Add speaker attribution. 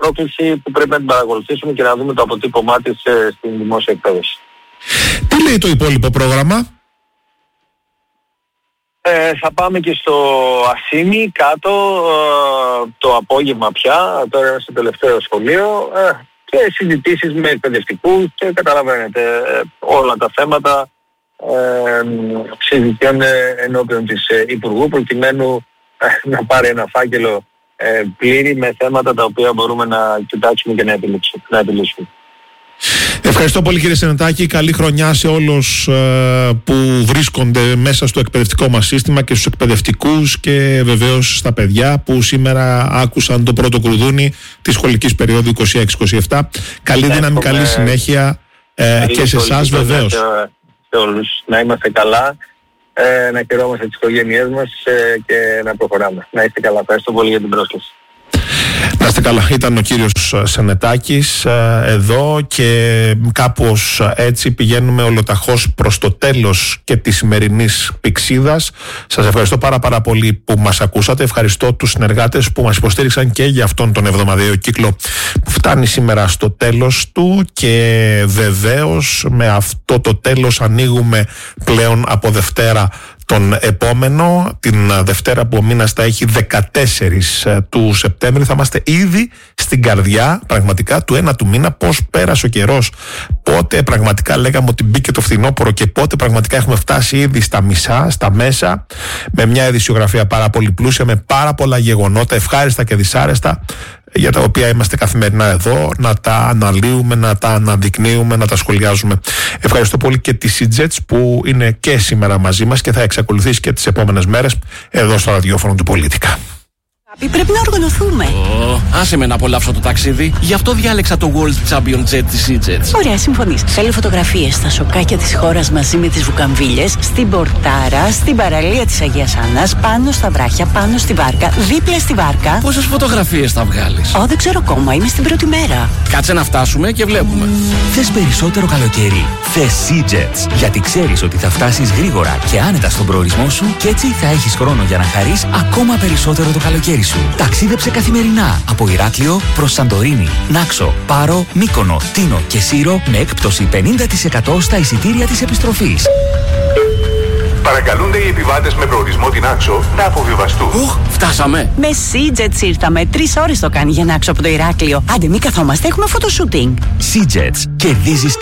Speaker 1: πρόκληση που πρέπει να την παρακολουθήσουμε και να δούμε το αποτύπωμά της στην δημόσια εκπαίδευση.
Speaker 2: Τι λέει το υπόλοιπο πρόγραμμα?
Speaker 1: Θα πάμε και στο Ασίμι κάτω το απόγευμα πια, τώρα είναι στο τελευταίο σχολείο, και συζητήσεις με εκπαιδευτικούς και καταλαβαίνετε όλα τα θέματα συζητιώνται ενώπιον της Υπουργού προκειμένου να πάρει ένα φάκελο πλήρη με θέματα τα οποία μπορούμε να κοιτάξουμε και να επιλύσουμε.
Speaker 2: Ευχαριστώ πολύ κύριε Σενετάκη. Καλή χρονιά σε όλους που βρίσκονται μέσα στο εκπαιδευτικό μας σύστημα και στους εκπαιδευτικούς και βεβαίως στα παιδιά που σήμερα άκουσαν το πρώτο κουρδούνι της σχολικής περίοδου 26-27. Καλή δύναμη, καλή συνέχεια και σε εσάς βεβαίως.
Speaker 1: Σε όλους. Να είμαστε καλά, να χαιρόμαστε τις οικογένειές μας και να προχωράμε. Να είστε καλά. Ευχαριστώ πολύ για την πρόσκληση.
Speaker 2: Να είστε καλά. Ήταν ο κύριος Σενετάκης εδώ και κάπως έτσι πηγαίνουμε ολοταχώς προς το τέλος και της σημερινής Πηξίδας. Σας ευχαριστώ πάρα πολύ που μας ακούσατε. Ευχαριστώ τους συνεργάτες που μας υποστήριξαν και για αυτόν τον εβδομαδιαίο κύκλο που φτάνει σήμερα στο τέλος του, και βεβαίως με αυτό το τέλος ανοίγουμε πλέον από Δευτέρα τον επόμενο, την Δευτέρα που ο μήνας θα έχει 14 του Σεπτέμβρη. Θα είμαστε ήδη στην καρδιά πραγματικά του ένα του μήνα. Πώς πέρασε ο καιρός, πότε πραγματικά λέγαμε ότι μπήκε το φθινόπωρο και πότε πραγματικά έχουμε φτάσει ήδη στα μισά, στα μέσα, με μια ειδησιογραφία πάρα πολύ πλούσια, με πάρα πολλά γεγονότα ευχάριστα και δυσάρεστα, για τα οποία είμαστε καθημερινά εδώ, να τα αναλύουμε, να τα αναδεικνύουμε, να τα σχολιάζουμε. Ευχαριστώ πολύ και τη Σίτζετς που είναι και σήμερα μαζί μας και θα εξακολουθήσει και τις επόμενες μέρες εδώ στο ραδιόφωνο του Πολίτικα.
Speaker 3: Πρέπει να οργανωθούμε.
Speaker 4: Άσε με να απολαύσω το ταξίδι. Γι' αυτό διάλεξα το World Champion Jet της EasyJet.
Speaker 3: Ωραία, συμφωνείς. Θέλω φωτογραφίες στα σοκάκια της χώρας μαζί με τις βουκαμβίλες, στην Πορτάρα, στην παραλία της Αγίας Άννας, πάνω στα βράχια, πάνω στη βάρκα, δίπλα στη βάρκα.
Speaker 4: Πόσες φωτογραφίες θα βγάλεις?
Speaker 3: Δεν ξέρω ακόμα, είμαι στην πρώτη μέρα.
Speaker 4: Κάτσε να φτάσουμε και βλέπουμε.
Speaker 5: Θες περισσότερο καλοκαίρι? Θες EasyJet. Γιατί ξέρεις ότι θα φτάσεις γρήγορα και άνετα στον προορισμό σου και έτσι θα έχεις χρόνο για να χαρείς ακόμα περισσότερο το καλοκαίρι σου. Ταξίδεψε καθημερινά από Ηράκλειο προς Σαντορίνη, Νάξο, Πάρο, Μύκονο, Τίνο και Σύρο με έκπτωση 50% στα εισιτήρια της επιστροφής.
Speaker 6: Παρακαλούνται οι επιβάτες με προορισμό την Νάξο να αποβιβαστούν.
Speaker 4: Φτάσαμε.
Speaker 3: Με SeaJets ήρθαμε. 3 ώρες το κάνει για Νάξο από το Ηράκλειο. Άντε, μη καθόμαστε, έχουμε φωτοσούτινγκ.
Speaker 5: SeaJets. Κερδίζεις